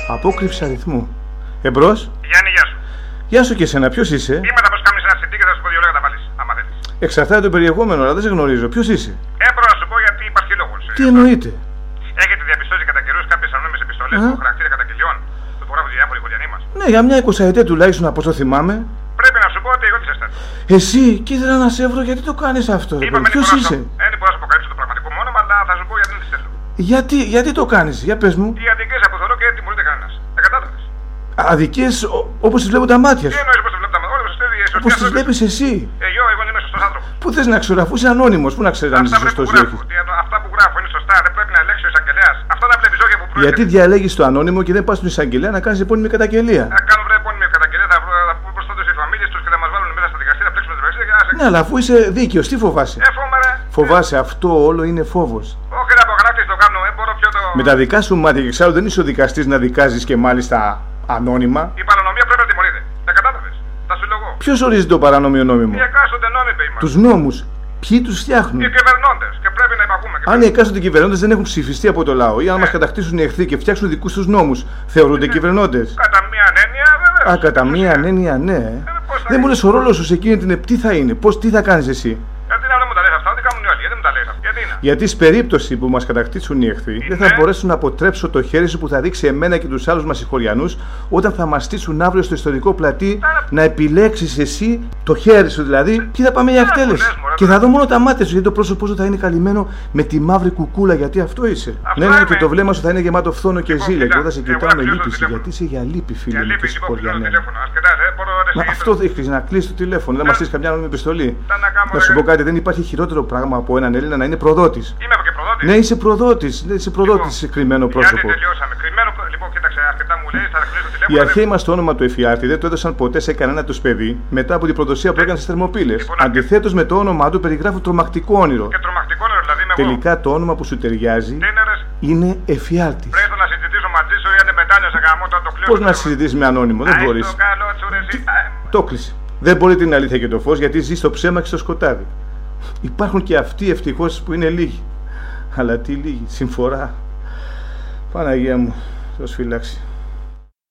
Απόκρυψη αριθμού. Εμπρός. Γιάννη, γεια σου. Γεια σου και εσένα, ποιος είσαι? Είμαι τα πως κάνεις ένα CD και θα σου πω 2 λόγια τα βάλεις, άμα θέλεις. Εξαρτάται το περιεχόμενο, αλλά δεν σε γνωρίζω. Ποιος είσαι? Έπρεπε να σου πω γιατί υπάρχει λόγος. Τι εννοείται? Έχετε διαπιστώσει κατά καιρούς κάποιες ανώνυμες επιστολές που χαρακτήρα καταγγελιών που υπογράφουν οι διάφοροι χωριανοί μας? Ναι, για μια 20ετία τουλάχιστον από όσο θυμάμαι. Πρέπει να σου πω ότι εγώ τι ζεστάτη. Εσύ, και ήθελα να σε βρω, γιατί το κάνεις αυτό? Ποιος είσαι? Δεν μπορώ να σου αποκαλύψω το πραγματικό μου όνομα, αλλά θα σου πω γιατί δεν τη θέλω. Γιατί το κάνεις, για πες μου. Οι αδικίες αποθωρώ και δεν τιμωρείται κανένας. Δεν κατάλαβες? Αδικίες όπως τις βλέπουν τα μάτια Τι σου. εννοείς πως τις βλέπουν τα μάτια σου? Όπως τις βλέπεις εσύ. Εγώ είμαι σωστός άνθρωπος. Πού θες να ξέρω, αφού είσαι ανώνυμος, πού να ξέρεις αν είσαι σωστός ή όχι? Αυτά που γράφω είναι σωστά, δεν πρέπει να ελέγξει ο εισαγγελέας. Αυτά τα βλέπεις όχι από πρώην. Γιατί διαλέγεις το ανώνυμο και δεν πας στον εισαγγελέα να κάνεις επώνυμη καταγγελία? Να κάνω επώνυμη καταγγελία, θα πούμε μπροστά τους οι φαμίλιες τους και θα μας βάλουν μέσα στα δικαστήρια, να πλέξουμε την δικαστήρια. Ναι, αλλά αφού είσαι δίκαιος, τι φοβάσαι? Φοβάσαι, αυτό όλο είναι φόβος. Όχι, να απογράψεις το κάνω, δεν μπορώ πιο το. Με τα δικά σου μάτια, και εξάλλου δεν είσαι ο δικαστής να δικάζεις και μάλιστα ανώνυμα. Η παρανομία πρέπει να τιμωρείται. Δεν κατάλαβες? Θα σου λέγω. Ποιος ορίζει το παράνομιο νόμιμο? Οι εκάστοτε νόμοι, είπε. Τους νόμους. Ποιοι τους φτιάχνουν? Οι κυβερνώντες. Και πρέπει να υπακούμε. Αν οι εκάστοτε κυβερνώντες δεν έχουν ψηφιστεί από το λαό ή αν μας κατακτήσουν οι εχθροί και φτιάξουν δικούς τους νόμους, θεωρούνται κυβερνώντες? Κατά μία έννοια, βέβαια. Κατά μία έννοια, ναι. Δεν μου λες ο ρόλος σου σε εκείνη την τι θα είναι, τι θα κάνεις εσύ? Γιατί να μου τα λες αυτά, ό,τι κάνουν οι άλλοι, γιατί μου τα λες αυτά? Γιατί στην περίπτωση που μας κατακτήσουν οι εχθροί, δεν θα μπορέσω να αποτρέψω το χέρι σου που θα δείξει εμένα και τους άλλους μας συγχωριανούς όταν θα μας στήσουν αύριο στο ιστορικό πλατή να επιλέξεις εσύ το χέρι σου δηλαδή και θα πάμε για εκτέλεση. Και θα δω μόνο τα μάτια σου γιατί το πρόσωπό σου θα είναι καλυμμένο με τη μαύρη κουκούλα γιατί αυτό είσαι. Ναι, και το βλέμμα σου θα είναι γεμάτο φθόνο και ζήλια και εγώ θα σε κοιτάω με λύπηση γιατί είσαι για λύπη, φίλε μου και συγχωριανέ. Αυτό έχεις να κλείσει το τηλέφωνο, δεν μας στείλεις καμιά νόμιμη επιστολή. Να σου πω κάτι, δεν υπάρχει χειρότερο πράγμα από έναν Έλληνα να είναι προδότης. Είμαι και προδότης. Ναι, είσαι προδότης. Είσαι προδότης σε κρυμμένο πρόσωπο. Γιατί τελειώσαμε. Λοιπόν, κοίταξε, αρκετά μου λέει, θα κλείσω το τηλέφωνο. Οι αρχαίοι μας το όνομα του Εφιάλτη δεν το έδωσαν ποτέ σε κανένα τους παιδί μετά από την προδοσία που έκανε στις Θερμοπύλες. Αντιθέτως με το όνομά του περιγράφουν τρομακτικό όνειρο. Και τρομακτικό όνειρο, δηλαδή με τελικά το όνομα που σου ταιριάζει είναι Εφιάλτης. Πρέπει να συζητήσω μαζί σου ή αν μετάλλιο σε γαμό το κλείσω. Πώς να συζητήσεις με ανώνυμο, δεν μπορείς. Το κλείσε. Δεν μπορεί την αλήθεια και το φως γιατί ζει στο ψέμα και στο σκοτάδι. Υπάρχουν και αυτοί ευτυχώς που είναι λίγοι. Αλλά τι λίγοι, συμφορά. Παναγία μου, Θεός φυλάξει.